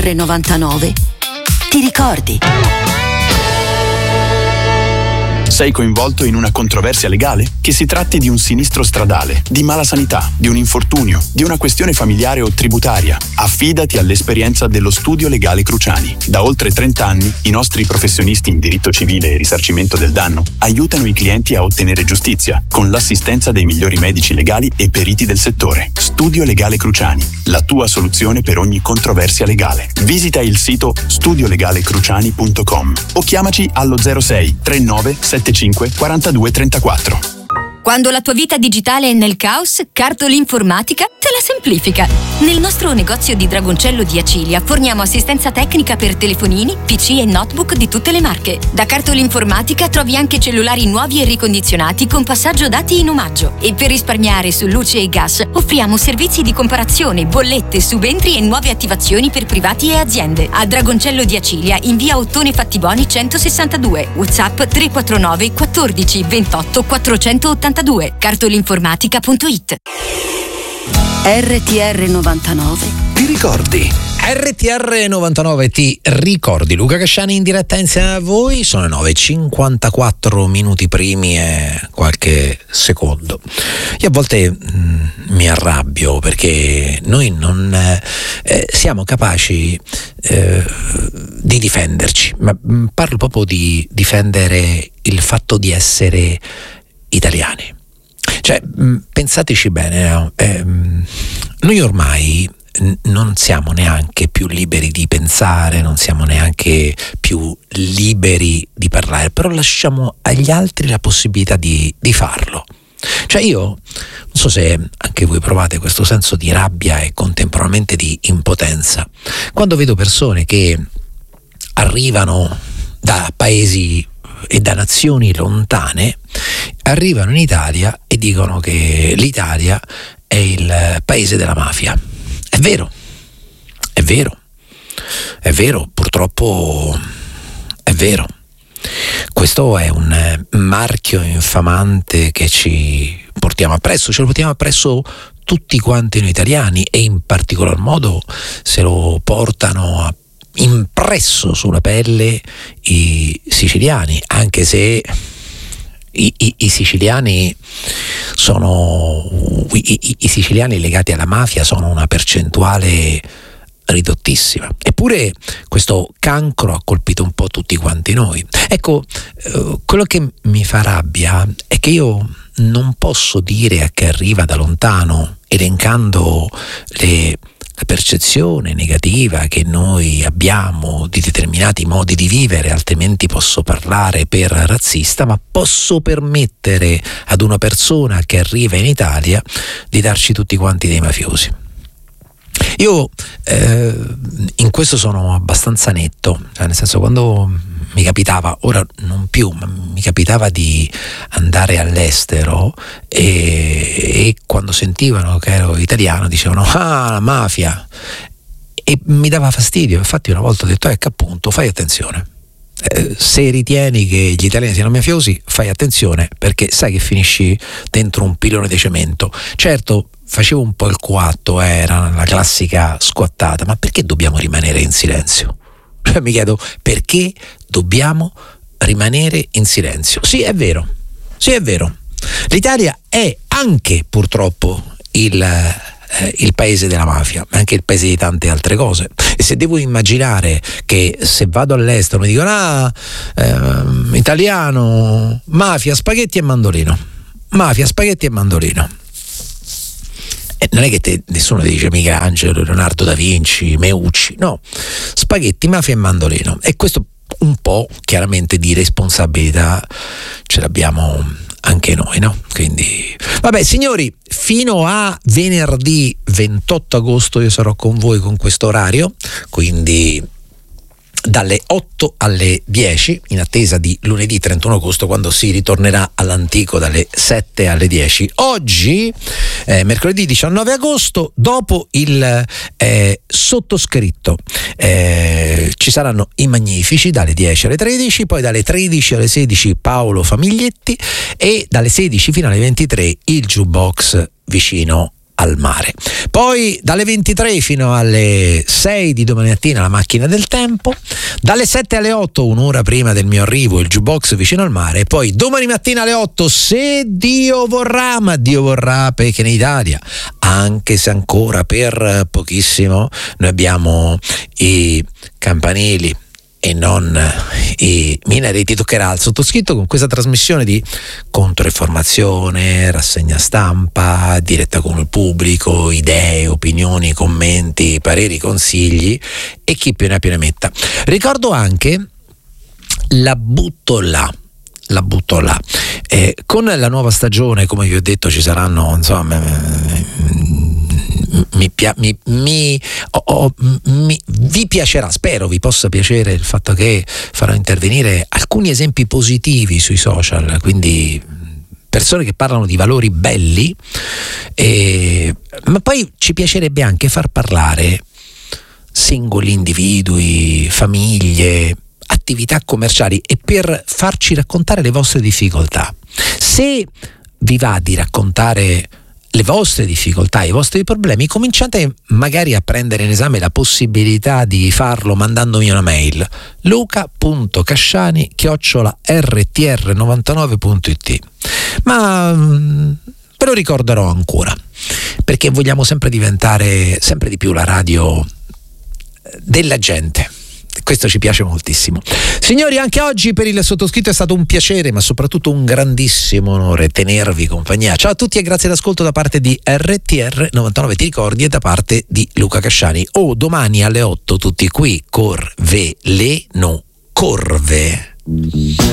RTR99 ti ricordi. Sei coinvolto in una controversia legale? Che si tratti di un sinistro stradale, di mala sanità, di un infortunio, di una questione familiare o tributaria, affidati all'esperienza dello Studio Legale Cruciani. Da oltre 30 anni, i nostri professionisti in diritto civile e risarcimento del danno aiutano i clienti a ottenere giustizia, con l'assistenza dei migliori medici legali e periti del settore. Studio Legale Cruciani, la tua soluzione per ogni controversia legale. Visita il sito studiolegalecruciani.com o chiamaci allo 06 39 75 42 34. Quando la tua vita digitale è nel caos, Cartol Informatica te la semplifica. Nel nostro negozio di Dragoncello di Acilia forniamo assistenza tecnica per telefonini, PC e notebook di tutte le marche. Da Cartol Informatica trovi anche cellulari nuovi e ricondizionati con passaggio dati in omaggio. E per risparmiare su luce e gas offriamo servizi di comparazione, bollette, subentri e nuove attivazioni per privati e aziende. A Dragoncello di Acilia in via Ottone Fattiboni 162. WhatsApp 349 14 28 482. Cartolinformatica.it. RTR99 ti ricordi? RTR99 ti ricordi? Luca Casciani in diretta insieme a voi. Sono 9:54 minuti primi e qualche secondo. Io a volte mi arrabbio perché noi non siamo capaci di difenderci, ma parlo proprio di difendere il fatto di essere italiani. Cioè, pensateci bene, no? Noi ormai non siamo neanche più liberi di pensare, non siamo neanche più liberi di parlare, però lasciamo agli altri la possibilità di farlo. Cioè io non so se anche voi provate questo senso di rabbia e contemporaneamente di impotenza quando vedo persone che arrivano da paesi e da nazioni lontane, arrivano in Italia e dicono che l'Italia è il paese della mafia. È vero, è vero, è vero, purtroppo è vero. Questo è un marchio infamante che ci portiamo appresso, ce lo portiamo appresso tutti quanti noi italiani e in particolar modo se lo portano impresso sulla pelle i siciliani, anche se i siciliani sono i siciliani legati alla mafia sono una percentuale ridottissima, eppure questo cancro ha colpito un po' tutti quanti noi. Ecco, quello che mi fa rabbia è che io non posso dire a chi arriva da lontano, elencando la percezione negativa che noi abbiamo di determinati modi di vivere, altrimenti posso parlare per razzista, ma posso permettere ad una persona che arriva in Italia di darci tutti quanti dei mafiosi. Io in questo sono abbastanza netto, cioè nel senso, quando mi capitava, ora non più, ma mi capitava di andare all'estero e quando sentivano che ero italiano dicevano la mafia, e mi dava fastidio. Infatti una volta ho detto che appunto fai attenzione, se ritieni che gli italiani siano mafiosi fai attenzione, perché sai che finisci dentro un pilone di cemento. Certo, facevo un po' il coatto, era la classica squattata, ma perché dobbiamo rimanere in silenzio? Cioè mi chiedo, perché dobbiamo rimanere in silenzio? Sì, è vero, l'Italia è anche purtroppo il paese della mafia, ma anche il paese di tante altre cose. E se devo immaginare che se vado all'estero mi dicono italiano, mafia, spaghetti e mandolino, non è che nessuno ti dice Michelangelo, Leonardo da Vinci, Meucci, no, spaghetti, mafia e mandolino. E questo un po' chiaramente di responsabilità ce l'abbiamo anche noi, no? Quindi vabbè signori, fino a venerdì 28 agosto io sarò con voi con questo orario, quindi dalle 8 alle 10, in attesa di lunedì 31 agosto, quando si ritornerà all'antico dalle 7 alle 10. Oggi, mercoledì 19 agosto, dopo il sottoscritto, ci saranno i Magnifici dalle 10 alle 13, poi dalle 13 alle 16 Paolo Famiglietti e dalle 16 fino alle 23 il Jukebox vicino al mare. Poi dalle 23 fino alle 6 di domani mattina la macchina del tempo, dalle 7 alle 8 un'ora prima del mio arrivo il jukebox vicino al mare, e poi domani mattina alle 8, se Dio vorrà, ma Dio vorrà perché in Italia, anche se ancora per pochissimo, noi abbiamo i campanili e non i minareti, toccherà al sottoscritto con questa trasmissione di controinformazione, rassegna stampa, diretta con il pubblico, idee, opinioni, commenti, pareri, consigli, e chi più ne ha più ne metta. Ricordo anche la butto là. Con la nuova stagione, come vi ho detto, ci saranno, insomma, vi piacerà, spero vi possa piacere il fatto che farò intervenire alcuni esempi positivi sui social, quindi persone che parlano di valori belli, ma poi ci piacerebbe anche far parlare singoli individui, famiglie, attività commerciali, e per farci raccontare le vostre difficoltà. Se vi va di raccontare le vostre difficoltà, i vostri problemi, cominciate magari a prendere in esame la possibilità di farlo mandandomi una mail: luca.casciani@rtr99.it. ma ve lo ricorderò ancora, perché vogliamo sempre diventare sempre di più la radio della gente. Questo ci piace moltissimo. Signori, anche oggi per il sottoscritto è stato un piacere, ma soprattutto un grandissimo onore tenervi compagnia. Ciao a tutti e grazie all'ascolto da parte di RTR 99 Ti ricordi e da parte di Luca Casciani. Domani alle 8 tutti qui, Corveleno Corve.